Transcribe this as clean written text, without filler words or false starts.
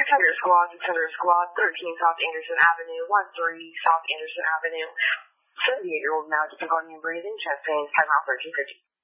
Tender Squad to Tender Squad, 13 South Anderson Avenue, 13 South Anderson Avenue. 78-year-old now to Pagonian breathing, chest pains, time out 1350.